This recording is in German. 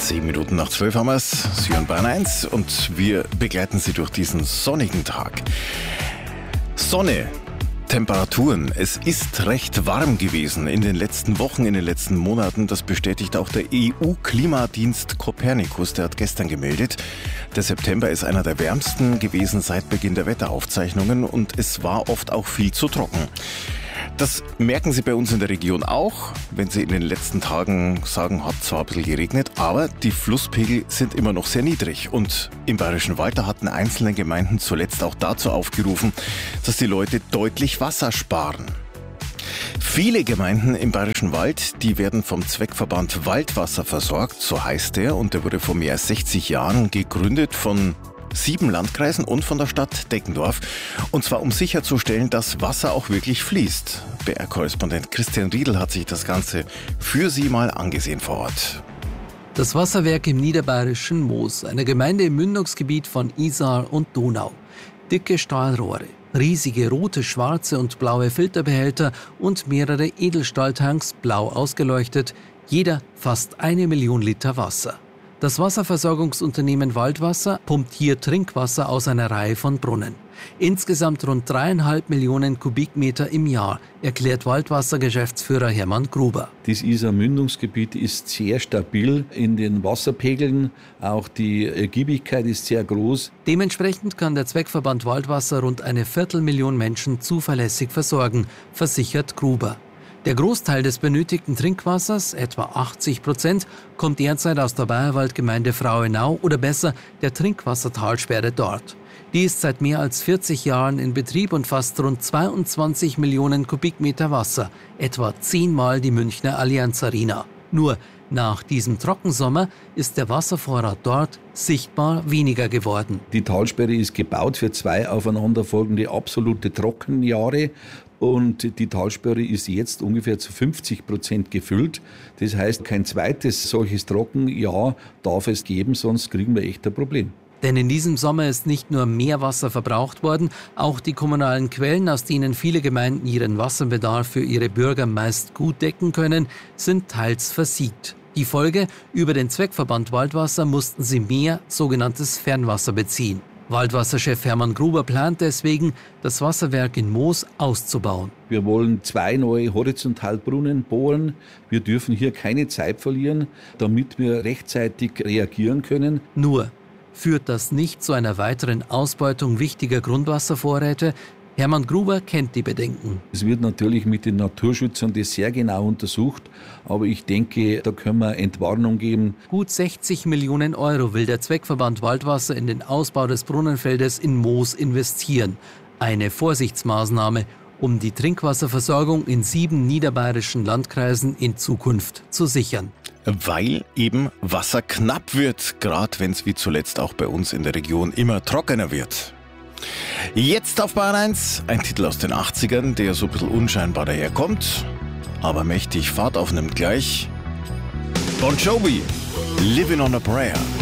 7:10 haben wir es. Sie hören Bayern 1 und wir begleiten Sie durch diesen sonnigen Tag. Sonne, Temperaturen. Es ist recht warm gewesen in den letzten Wochen, in den letzten Monaten. Das bestätigt auch der EU-Klimadienst Copernicus. Der hat gestern gemeldet, der September ist einer der wärmsten gewesen seit Beginn der Wetteraufzeichnungen und es war oft auch viel zu trocken. Das merken Sie bei uns in der Region auch, wenn Sie in den letzten Tagen sagen, hat zwar ein bisschen geregnet, aber die Flusspegel sind immer noch sehr niedrig. Und im Bayerischen Wald, da hatten einzelne Gemeinden zuletzt auch dazu aufgerufen, dass die Leute deutlich Wasser sparen. Viele Gemeinden im Bayerischen Wald, die werden vom Zweckverband Waldwasser versorgt, so heißt der, und der wurde vor mehr als 60 Jahren gegründet von 7 Landkreisen und von der Stadt Deggendorf. Und zwar um sicherzustellen, dass Wasser auch wirklich fließt. BR-Korrespondent Christian Riedl hat sich das Ganze für Sie mal angesehen vor Ort. Das Wasserwerk im niederbayerischen Moos, eine Gemeinde im Mündungsgebiet von Isar und Donau. Dicke Stahlrohre, riesige rote, schwarze und blaue Filterbehälter und mehrere Edelstahltanks blau ausgeleuchtet, jeder fast 1 Million Liter Wasser. Das Wasserversorgungsunternehmen Waldwasser pumpt hier Trinkwasser aus einer Reihe von Brunnen. Insgesamt rund 3,5 Millionen Kubikmeter im Jahr, erklärt Waldwasser-Geschäftsführer Hermann Gruber. Das Isar-Mündungsgebiet ist sehr stabil in den Wasserpegeln. Auch die Ergiebigkeit ist sehr groß. Dementsprechend kann der Zweckverband Waldwasser rund 250.000 Menschen zuverlässig versorgen, versichert Gruber. Der Großteil des benötigten Trinkwassers, etwa 80%, kommt derzeit aus der Bayerwaldgemeinde Frauenau oder besser der Trinkwassertalsperre dort. Die ist seit mehr als 40 Jahren in Betrieb und fasst rund 22 Millionen Kubikmeter Wasser, etwa 10-mal die Münchner Allianz Arena. Nur nach diesem Trockensommer ist der Wasservorrat dort sichtbar weniger geworden. Die Talsperre ist gebaut für 2 aufeinanderfolgende absolute Trockenjahre. Und die Talsperre ist jetzt ungefähr zu 50% gefüllt. Das heißt, kein zweites solches Trockenjahr darf es geben, sonst kriegen wir echt ein Problem. Denn in diesem Sommer ist nicht nur mehr Wasser verbraucht worden, auch die kommunalen Quellen, aus denen viele Gemeinden ihren Wasserbedarf für ihre Bürger meist gut decken können, sind teils versiegt. Die Folge: über den Zweckverband Waldwasser mussten sie mehr sogenanntes Fernwasser beziehen. Waldwasserchef Hermann Gruber plant deswegen, das Wasserwerk in Moos auszubauen. Wir wollen 2 neue Horizontalbrunnen bohren. Wir dürfen hier keine Zeit verlieren, damit wir rechtzeitig reagieren können. Nur führt das nicht zu einer weiteren Ausbeutung wichtiger Grundwasservorräte? Hermann Gruber kennt die Bedenken. Es wird natürlich mit den Naturschützern das sehr genau untersucht, aber ich denke, da können wir Entwarnung geben. Gut 60 Millionen Euro will der Zweckverband Waldwasser in den Ausbau des Brunnenfeldes in Moos investieren. Eine Vorsichtsmaßnahme, um die Trinkwasserversorgung in 7 niederbayerischen Landkreisen in Zukunft zu sichern. Weil eben Wasser knapp wird, gerade wenn es wie zuletzt auch bei uns in der Region immer trockener wird. Jetzt auf Bayern 1, ein Titel aus den 80ern, der so ein bisschen unscheinbar daherkommt, aber mächtig Fahrt aufnimmt gleich. Bon Jovi, Living on a Prayer.